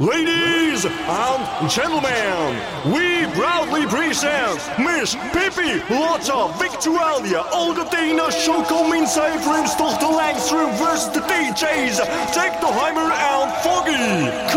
Ladies and gentlemen, we proudly present Miss Pippi Lotta Victualia Olga Dana Choco Minzij Vrimstoch de Langstrom versus de DJ's Take the Heimer and Foggy.